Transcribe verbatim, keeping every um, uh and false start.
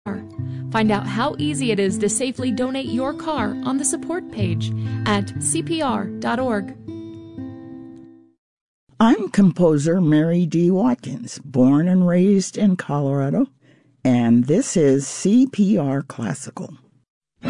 Find out how easy it is to safely donate your car on the support page at C P R dot org. I'm composer Mary D. Watkins, born and raised in Colorado, and this is C P R Classical.